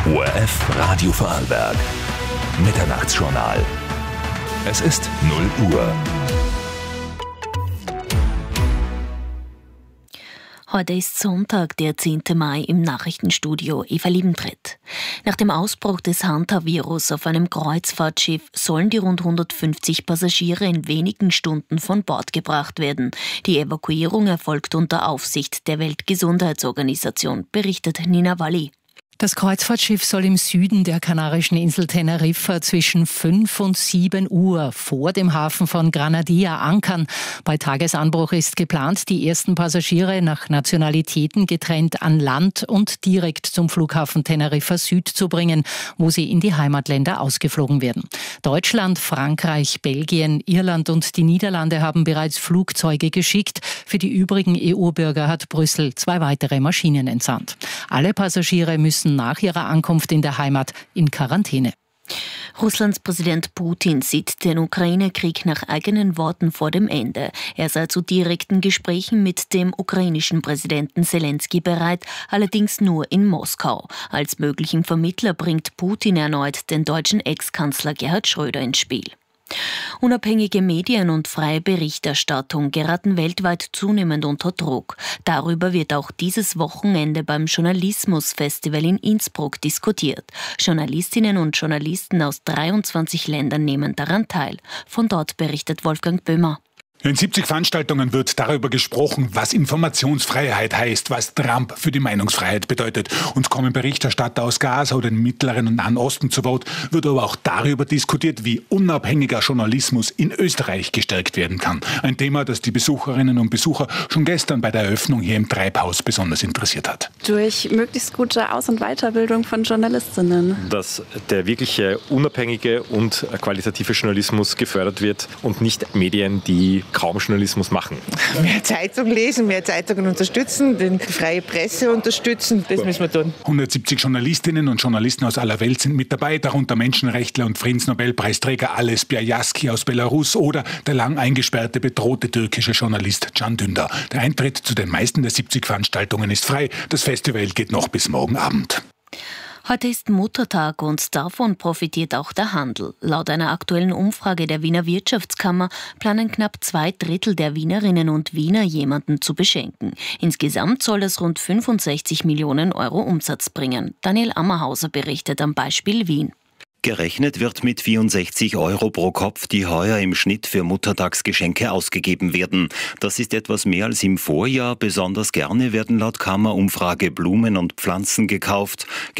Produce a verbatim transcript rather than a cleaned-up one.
O R F Radio Vorarlberg. Mitternachtsjournal. Es ist null Uhr. Heute ist Sonntag, der zehnte Mai, im Nachrichtenstudio Eva Liebentritt. Nach dem Ausbruch des Hantavirus auf einem Kreuzfahrtschiff sollen die rund hundertfünfzig Passagiere in wenigen Stunden von Bord gebracht werden. Die Evakuierung erfolgt unter Aufsicht der Weltgesundheitsorganisation, berichtet Nina Walli. Das Kreuzfahrtschiff soll im Süden der kanarischen Insel Teneriffa zwischen fünf und sieben Uhr vor dem Hafen von Granadilla ankern. Bei Tagesanbruch ist geplant, die ersten Passagiere nach Nationalitäten getrennt an Land und direkt zum Flughafen Teneriffa Süd zu bringen, wo sie in die Heimatländer ausgeflogen werden. Deutschland, Frankreich, Belgien, Irland und die Niederlande haben bereits Flugzeuge geschickt. Für die übrigen E U-Bürger hat Brüssel zwei weitere Maschinen entsandt. Alle Passagiere müssen nach ihrer Ankunft in der Heimat in Quarantäne. Russlands Präsident Putin sieht den Ukraine-Krieg nach eigenen Worten vor dem Ende. Er sei zu direkten Gesprächen mit dem ukrainischen Präsidenten Selenskyj bereit, allerdings nur in Moskau. Als möglichen Vermittler bringt Putin erneut den deutschen Ex-Kanzler Gerhard Schröder ins Spiel. Unabhängige Medien und freie Berichterstattung geraten weltweit zunehmend unter Druck. Darüber wird auch dieses Wochenende beim Journalismusfestival in Innsbruck diskutiert. Journalistinnen und Journalisten aus dreiundzwanzig Ländern nehmen daran teil. Von dort berichtet Wolfgang Böhmer. In siebzig Veranstaltungen wird darüber gesprochen, was Informationsfreiheit heißt, was Trump für die Meinungsfreiheit bedeutet. Uns kommen Berichterstatter aus Gaza oder dem Mittleren und Nahen Osten zu Wort, wird aber auch darüber diskutiert, wie unabhängiger Journalismus in Österreich gestärkt werden kann. Ein Thema, das die Besucherinnen und Besucher schon gestern bei der Eröffnung hier im Treibhaus besonders interessiert hat. Durch möglichst gute Aus- und Weiterbildung von Journalistinnen. Dass der wirkliche unabhängige und qualitative Journalismus gefördert wird und nicht Medien, die kaum Journalismus machen. Mehr Zeitung lesen, mehr Zeitungen unterstützen, die freie Presse unterstützen, das müssen wir tun. hundertsiebzig Journalistinnen und Journalisten aus aller Welt sind mit dabei, darunter Menschenrechtler und Friedensnobelpreisträger Ales Bialyaski aus Belarus oder der lang eingesperrte, bedrohte türkische Journalist Can Dündar. Der Eintritt zu den meisten der siebzig Veranstaltungen ist frei. Das Festival geht noch bis morgen Abend. Heute ist Muttertag und davon profitiert auch der Handel. Laut einer aktuellen Umfrage der Wiener Wirtschaftskammer planen knapp zwei Drittel der Wienerinnen und Wiener jemanden zu beschenken. Insgesamt soll es rund fünfundsechzig Millionen Euro Umsatz bringen. Daniel Ammerhauser berichtet am Beispiel Wien. Gerechnet wird mit vierundsechzig Euro pro Kopf, die heuer im Schnitt für Muttertagsgeschenke ausgegeben werden. Das ist etwas mehr als im Vorjahr. Besonders gerne werden laut Kammerumfrage Blumen und Pflanzen gekauft.